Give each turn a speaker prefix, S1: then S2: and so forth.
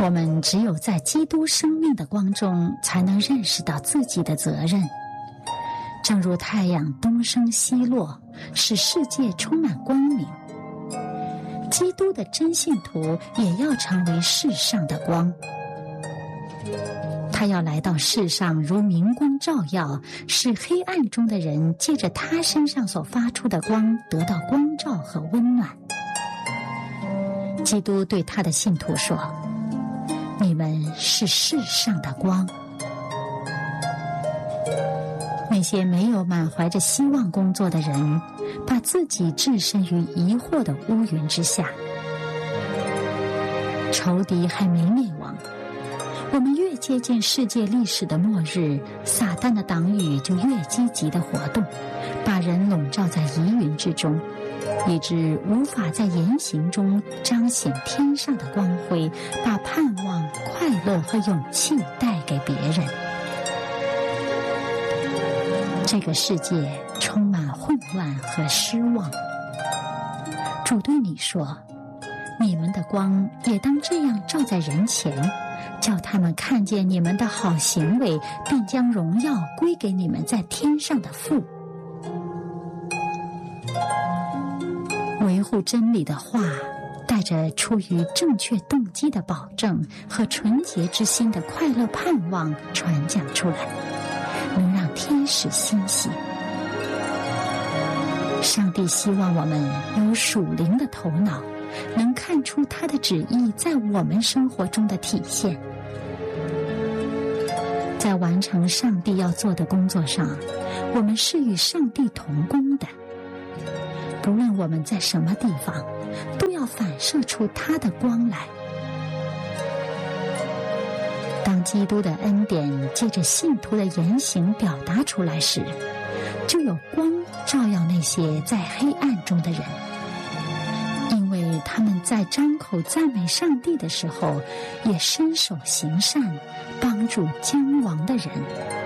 S1: 我们只有在基督生命的光中，才能认识到自己的责任。正如太阳东升西落，使世界充满光明，基督的真信徒也要成为世上的光。他要来到世上如明光照耀，使黑暗中的人借着他身上所发出的光得到光照和温暖。基督对他的信徒说：你们是世上的光。那些没有满怀着希望工作的人，把自己置身于疑惑的乌云之下。仇敌还没灭亡，我们越接近世界历史的末日，撒旦的党羽就越积极的活动，把人笼罩在疑云之中，以致无法在言行中彰显天上的光辉，把盼望、快乐和勇气带给别人。这个世界充满混乱和失望。主对你说：你们的光也当这样照在人前，叫他们看见你们的好行为，并将荣耀归给你们在天上的父。维护真理的话，带着出于正确动机的保证和纯洁之心的快乐盼望传讲出来，能让天使欣喜。上帝希望我们有属灵的头脑，能看出他的旨意在我们生活中的体现。在完成上帝要做的工作上，我们是与上帝同工的。不论我们在什么地方，都要反射出他的光来。当基督的恩典借着信徒的言行表达出来时，就有光照耀那些在黑暗中的人，因为他们在张口赞美上帝的时候，也伸手行善，帮助将亡的人。